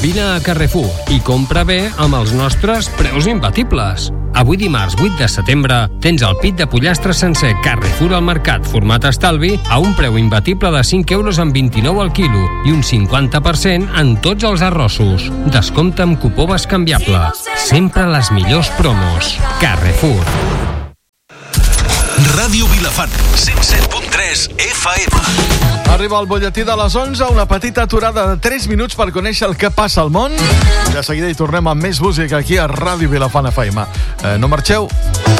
Vine a Carrefour i compra bé amb els nostres preus imbatibles. Avui dimarts 8 de setembre tens el pit de pollastre sencer Carrefour al mercat format estalvi a un preu imbatible de 5 euros amb 29 al quilo i un 50% en tots els arrossos. Descompte amb cupó bescanviable. Sempre les millors promos. Carrefour. Ràdio Vilafant, 107.3 FM. Arriba el butlletí de les 11, una petita aturada de 3 minuts per conèixer el que passa al món. De seguida hi tornem amb més música aquí a Ràdio Vilafant FM. No marxeu.